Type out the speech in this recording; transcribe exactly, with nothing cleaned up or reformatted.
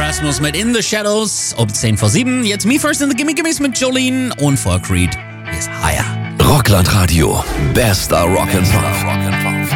Erasmus mit In the Shadows um zehn vor sieben. Jetzt Me First in the Gimme Gimmes mit Jolene und vor Creed. Hier ist Higher. Rockland Radio. Bester Rock'n'Pop.